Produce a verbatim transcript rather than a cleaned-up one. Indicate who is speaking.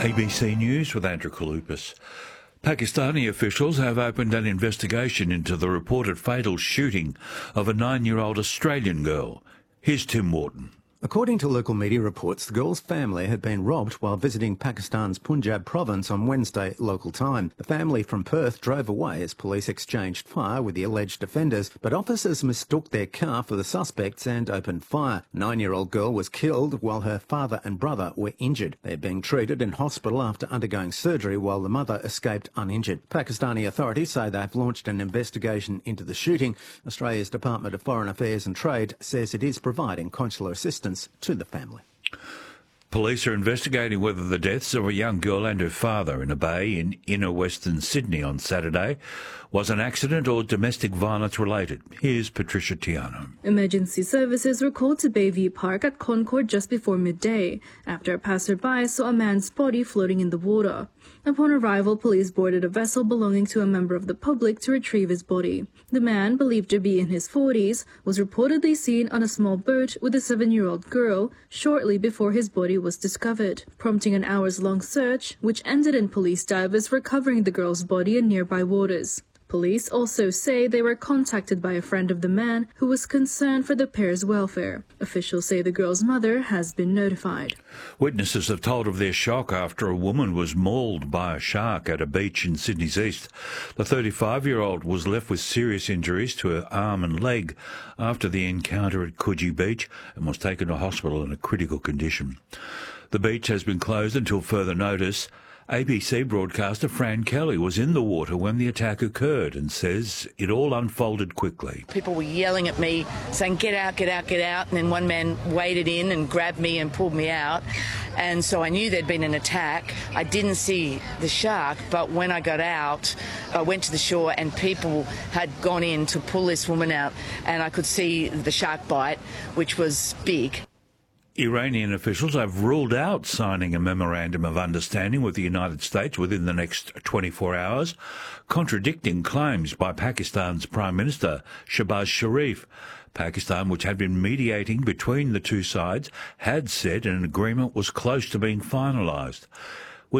Speaker 1: A B C News with Andrew Kaloupas. Pakistani officials have opened an investigation into the reported fatal shooting of a nine-year-old Australian girl. Here's Tim Wharton.
Speaker 2: According to local media reports, the girl's family had been robbed while visiting Pakistan's Punjab province on Wednesday local time. The family from Perth drove away as police exchanged fire with the alleged offenders, but officers mistook their car for the suspects and opened fire. The nine-year-old girl was killed while her father and brother were injured. They're being treated in hospital after undergoing surgery while the mother escaped uninjured. Pakistani authorities say they've launched an investigation into the shooting. Australia's Department of Foreign Affairs and Trade says it is providing consular assistance to the family.
Speaker 1: Police are investigating whether the deaths of a young girl and her father in a bay in inner western Sydney on Saturday was an accident or domestic violence related. Here's Patricia Tiano.
Speaker 3: Emergency services were called to Bayview Park at Concord just before midday after a passerby saw a man's body floating in the water. Upon arrival, police boarded a vessel belonging to a member of the public to retrieve his body. The man, believed to be in his forties, was reportedly seen on a small boat with a seven-year-old girl shortly before his body was discovered, prompting an hours-long search, which ended in police divers recovering the girl's body in nearby waters. Police also say they were contacted by a friend of the man who was concerned for the pair's welfare. Officials say the girl's mother has been notified.
Speaker 1: Witnesses have told of their shock after a woman was mauled by a shark at a beach in Sydney's east. The thirty-five-year-old was left with serious injuries to her arm and leg after the encounter at Coogee Beach and was taken to hospital in a critical condition. The beach has been closed until further notice. A B C broadcaster Fran Kelly was in the water when the attack occurred and says it all unfolded quickly.
Speaker 4: People were yelling at me, saying, get out, get out, get out. And then one man waded in and grabbed me and pulled me out. And so I knew there'd been an attack. I didn't see the shark, but when I got out, I went to the shore and people had gone in to pull this woman out. And I could see the shark bite, which was big.
Speaker 1: Iranian officials have ruled out signing a memorandum of understanding with the United States within the next twenty-four hours, contradicting claims by Pakistan's Prime Minister Shehbaz Sharif. Pakistan, which had been mediating between the two sides, had said an agreement was close to being finalised.